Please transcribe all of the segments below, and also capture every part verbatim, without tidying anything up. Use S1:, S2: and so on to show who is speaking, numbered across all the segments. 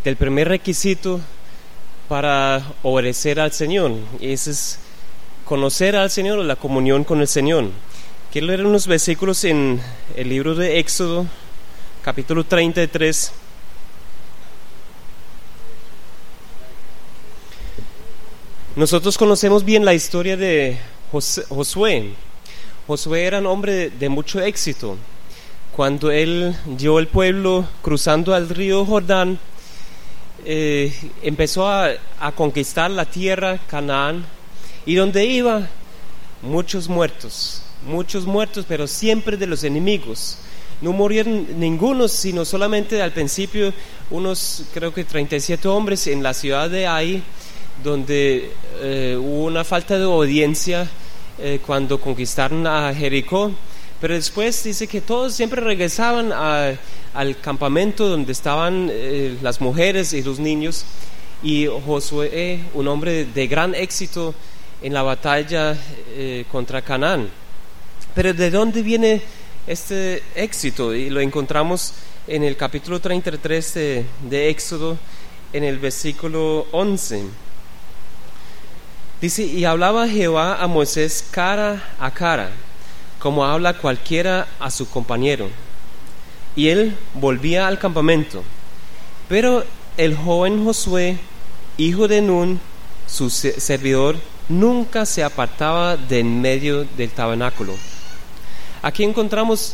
S1: del primer requisito para obedecer al Señor, y ese es conocer al Señor o la comunión con el Señor. Quiero leer unos versículos en el libro de Éxodo, capítulo treinta y tres. Nosotros conocemos bien la historia de Josué. Josué era un hombre de, de mucho éxito. Cuando él llevó el pueblo cruzando el río Jordán, eh, empezó a, a conquistar la tierra Canaán, y donde iba, muchos muertos, muchos muertos, pero siempre de los enemigos. No murieron ninguno, sino solamente al principio unos, creo que treinta y siete hombres en la ciudad de Ai, donde eh, hubo una falta de obediencia eh, cuando conquistaron a Jericó. Pero después dice que todos siempre regresaban a, al campamento donde estaban eh, las mujeres y los niños, y Josué, un hombre de gran éxito en la batalla eh, contra Canaán. Pero ¿de dónde viene este éxito? Y lo encontramos en el capítulo treinta y tres de, de Éxodo, en el versículo once. Dice: y hablaba Jehová a Moisés cara a cara, como habla cualquiera a su compañero. Y él volvía al campamento. Pero el joven Josué, hijo de Nun, su servidor, nunca se apartaba de en medio del tabernáculo. Aquí encontramos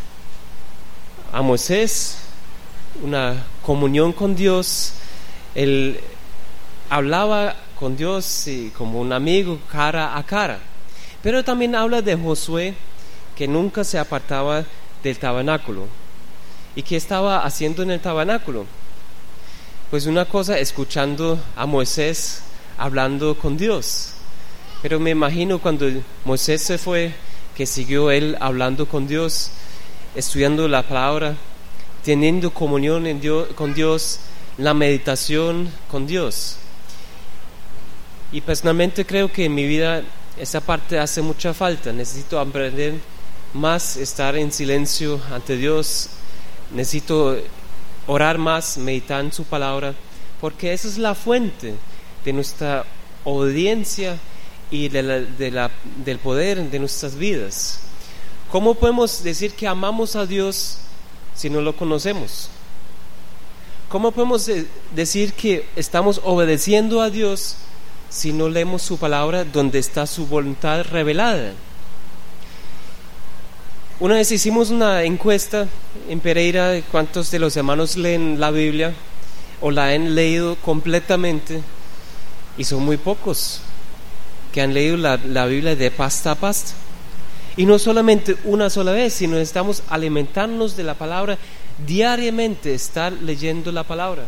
S1: a Moisés, una comunión con Dios. Él hablaba con Dios y como un amigo, cara a cara. Pero también habla de Josué, que nunca se apartaba del tabernáculo. ¿Y qué estaba haciendo en el tabernáculo? Pues una cosa, escuchando a Moisés hablando con Dios. Pero me imagino cuando Moisés se fue, que siguió él hablando con Dios, estudiando la palabra, teniendo comunión en Dios, con Dios, la meditación con Dios. Y personalmente creo que en mi vida esa parte hace mucha falta. Necesito aprender más, estar en silencio ante Dios. Necesito orar más, meditar en su palabra, porque esa es la fuente de nuestra obediencia y de la, de la, del poder de nuestras vidas. ¿Cómo podemos decir que amamos a Dios si no lo conocemos? ¿Cómo podemos de, decir que estamos obedeciendo a Dios si no leemos su palabra, donde está su voluntad revelada? Una vez hicimos una encuesta en Pereira de cuántos de los hermanos leen la Biblia o la han leído completamente, y son muy pocos que han leído la, la Biblia de pasta a pasta. Y no solamente una sola vez, sino necesitamos alimentarnos de la palabra diariamente, estar leyendo la palabra.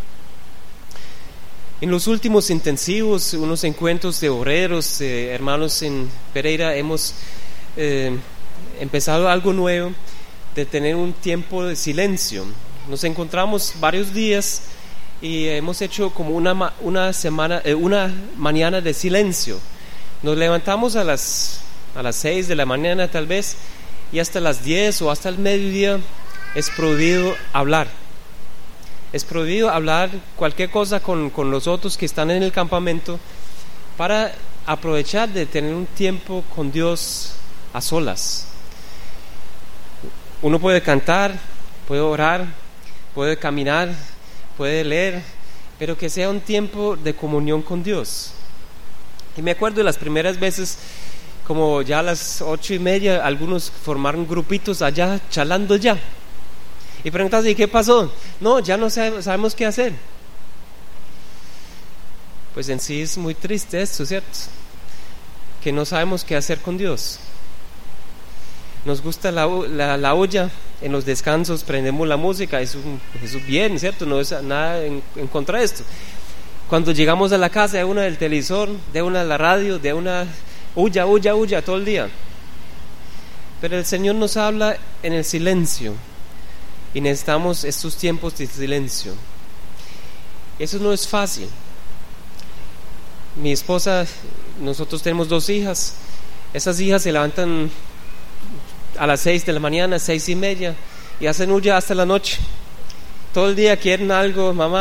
S1: En los últimos intensivos, unos encuentros de obreros, eh, hermanos en Pereira, hemos eh, empezado algo nuevo, de tener un tiempo de silencio. Nos encontramos varios días y hemos hecho como una, una semana, eh, una mañana de silencio. Nos levantamos a las, a las seis de la mañana tal vez, y hasta las diez o hasta el mediodía es prohibido hablar. Es prohibido hablar cualquier cosa con, con los otros que están en el campamento, para aprovechar de tener un tiempo con Dios a solas. Uno puede cantar, puede orar, puede caminar, puede leer, pero que sea un tiempo de comunión con Dios. Y me acuerdo de las primeras veces, como ya a las ocho y media, algunos formaron grupitos allá, charlando ya. Y preguntas: ¿y qué pasó? No, ya no sabemos qué hacer. Pues en sí es muy triste esto, ¿cierto? Que no sabemos qué hacer con Dios. Nos gusta la, la, la olla, en los descansos prendemos la música, eso, eso es bien, ¿cierto? No es nada en, en contra de esto. Cuando llegamos a la casa, de una del televisor, de una de la radio, de una huya, huya, huya todo el día. Pero el Señor nos habla en el silencio, y necesitamos estos tiempos de silencio. Eso no es fácil. Mi esposa, nosotros tenemos dos hijas. Esas hijas se levantan a las seis de la mañana, seis y media, y hacen huya hasta la noche. Todo el día quieren algo: mamá,